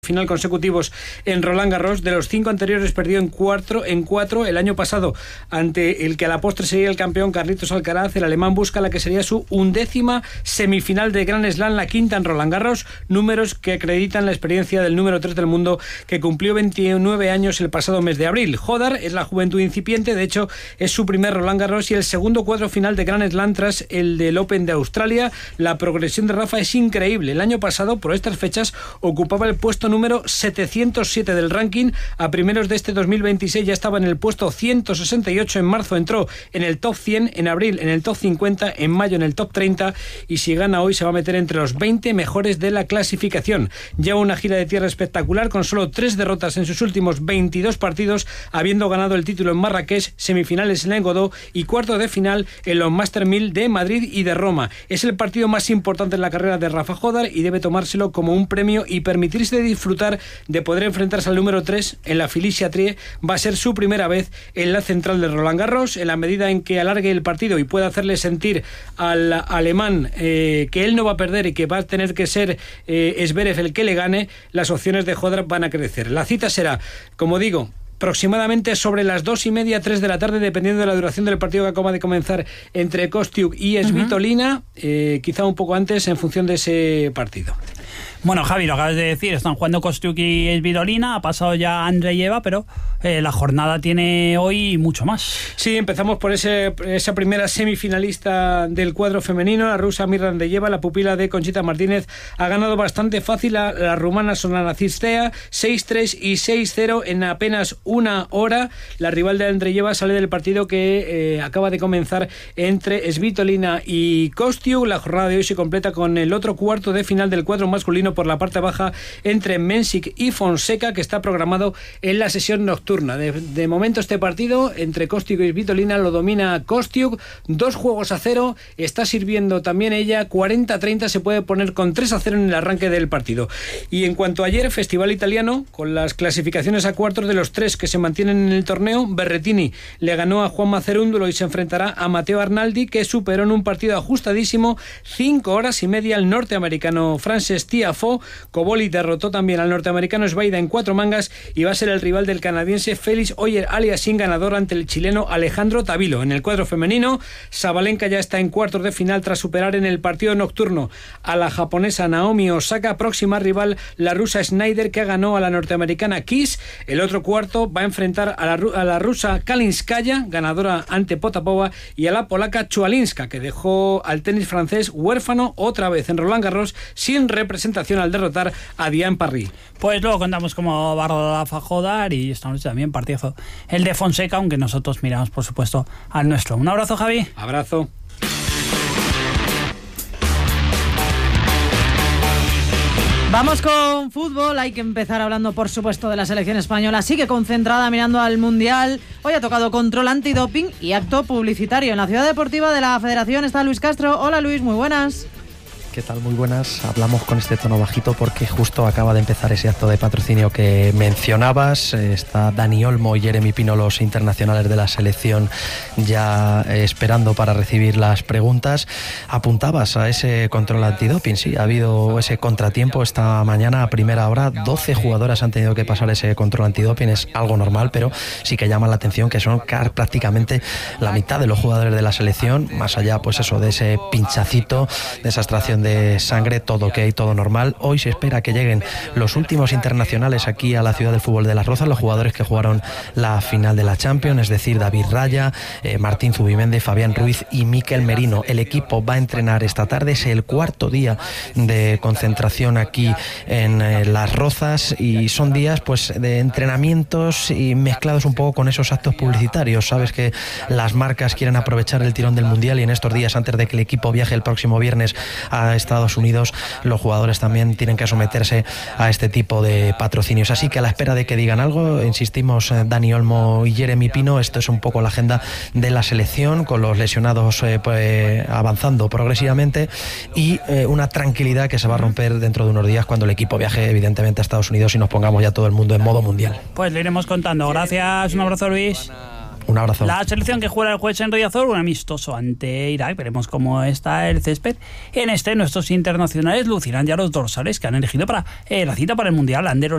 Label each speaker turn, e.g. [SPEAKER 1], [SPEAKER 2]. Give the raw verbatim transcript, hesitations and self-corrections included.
[SPEAKER 1] final consecutivos en Roland Garros. De los cinco anteriores perdió en cuatro, en cuatro el año pasado ante el que a la postre sería el campeón Carlitos Alcaraz. El alemán busca la que sería su undécima semifinal de Grand Slam, la quinta en Roland Garros, números que acreditan la experiencia del número tres del mundo, que cumplió veintinueve años el pasado mes de abril. Hodar es la juventud incipiente, de hecho es su primer Roland Garros y el segundo cuadro final de Grand Slam tras el del Open de Australia. La progresión de Rafa es increíble. El año pasado, por estas fechas, ocupaba el puesto número setecientos siete del ranking. A primeros de este dos mil veintiséis ya estaba en el puesto ciento sesenta y ocho. En marzo entró en el top cien, en abril en el top cincuenta, en mayo en el top treinta, y si gana hoy se va a meter entre los veinte mejores de la clasificación. Lleva una gira de tierra espectacular, con solo tres derrotas en sus últimos veintidós partidos, habiendo ganado el título en Marrakech, semifinales en Godó y cuarto de final en los Master mil de Madrid y de Roma. Es el partido más importante en la carrera de Rafa Hodar y debe tomárselo como un premio y permitirse disfrutar de poder enfrentarse al número tres en la Philippe-Chatrier. Va a ser su primera vez en la central de Roland Garros. En la medida en que alargue el partido y pueda hacerle sentir al alemán eh, que él no va a perder y que va a tener que ser eh, Zverev el que le gane, las opciones de Hodar van a crecer. La cita será, como digo, aproximadamente sobre las dos y media, tres de la tarde, dependiendo de la duración del partido que acaba de comenzar entre Kostyuk y Svitolina, uh-huh. eh, quizá un poco antes en función de ese partido.
[SPEAKER 2] Bueno, Javi, lo acabas de decir, están jugando Kostyuk y Svitolina, ha pasado ya Andreeva, pero eh, la jornada tiene hoy mucho más.
[SPEAKER 1] Sí, empezamos por ese, esa primera semifinalista del cuadro femenino, la rusa Mirra Andreeva, la pupila de Conchita Martínez, ha ganado bastante fácil a la rumana Sorana Cîrstea, seis tres y seis cero en apenas una hora. La rival de Andreeva sale del partido que eh, acaba de comenzar entre Svitolina y Kostyuk. La jornada de hoy se completa con el otro cuarto de final del cuadro masculino por la parte baja entre Mensik y Fonseca, que está programado en la sesión nocturna. De, de momento este partido entre Kostyuk y Svitolina lo domina Kostyuk, dos juegos a cero, está sirviendo también ella, cuarenta a treinta, se puede poner con tres a cero en el arranque del partido. Y en cuanto a ayer, festival italiano, con las clasificaciones a cuartos de los tres que se mantienen en el torneo. Berrettini le ganó a Juanma Cerúndulo y se enfrentará a Matteo Arnaldi, que superó en un partido ajustadísimo cinco horas y media al norteamericano Frances Tiafoe. Koboli derrotó también al norteamericano Svaida en cuatro mangas y va a ser el rival del canadiense Félix Auger-Aliassime, ganador ante el chileno Alejandro Tavilo. En el cuadro femenino, Sabalenka ya está en cuartos de final tras superar en el partido nocturno a la japonesa Naomi Osaka. Próxima rival, la rusa Schneider, que ganó a la norteamericana Kiss. El otro cuarto va a enfrentar a la, a la rusa Kalinskaya, ganadora ante Potapova, y a la polaca Chualinska, que dejó al tenis francés huérfano otra vez en Roland Garros, sin representación al derrotar a Diane Parry.
[SPEAKER 2] Pues luego contamos cómo va Rafa Hodar, y esta noche también partidazo el de Fonseca, aunque nosotros miramos por supuesto al nuestro. Un abrazo, Javi.
[SPEAKER 1] Abrazo.
[SPEAKER 3] Vamos con fútbol. Hay que empezar hablando, por supuesto, de la selección española. Sigue concentrada mirando al Mundial. Hoy ha tocado control antidoping y acto publicitario. En la ciudad deportiva de la Federación está Luis Castro. Hola, Luis, muy buenas.
[SPEAKER 4] ¿Qué tal? Muy buenas. Hablamos con este tono bajito porque justo acaba de empezar ese acto de patrocinio que mencionabas. Está Dani Olmo y Jeremy Pino, los internacionales de la selección, ya esperando para recibir las preguntas. Apuntabas a ese control antidoping. Sí, ha habido ese contratiempo esta mañana a primera hora. doce jugadoras han tenido que pasar ese control antidoping. Es algo normal, pero sí que llama la atención que son prácticamente la mitad de los jugadores de la selección, más allá pues eso de ese pinchacito, de esa extracción de sangre, todo ok, todo normal. Hoy se espera que lleguen los últimos internacionales aquí a la ciudad del fútbol de Las Rozas, los jugadores que jugaron la final de la Champions, es decir, David Raya, eh, Martín Zubimendi, Fabián Ruiz y Mikel Merino. El equipo va a entrenar esta tarde, es el cuarto día de concentración aquí en eh, Las Rozas, y son días pues de entrenamientos y mezclados un poco con esos actos publicitarios. Sabes que las marcas quieren aprovechar el tirón del Mundial, y en estos días, antes de que el equipo viaje el próximo viernes a Estados Unidos, los jugadores también tienen que someterse a este tipo de patrocinios. Así que a la espera de que digan algo, insistimos, Dani Olmo y Jeremy Pino, esto es un poco la agenda de la selección, con los lesionados eh, pues, avanzando progresivamente, y eh, una tranquilidad que se va a romper dentro de unos días cuando el equipo viaje evidentemente a Estados Unidos y nos pongamos ya todo el mundo en modo mundial.
[SPEAKER 2] Pues le iremos contando. Gracias, un abrazo, Luis.
[SPEAKER 4] Un abrazo.
[SPEAKER 2] La selección que juega el jueves en Riazor, un amistoso ante Irak. Veremos cómo está el césped. En este, nuestros internacionales lucirán ya los dorsales que han elegido para eh, la cita para el Mundial. Landero